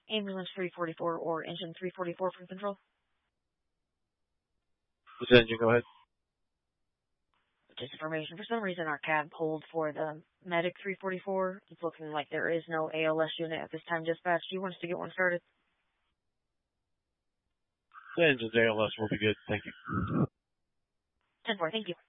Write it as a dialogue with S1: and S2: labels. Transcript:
S1: Ambulance 344 or engine 344 from control.
S2: This engine, go ahead.
S1: Just information. For some reason, our cab pulled for the medic 344. It's looking like there is no ALS unit at this time. Dispatch, do you want us to get one started?
S2: The engine's ALS will be good. Thank you.
S1: 10-4, thank you.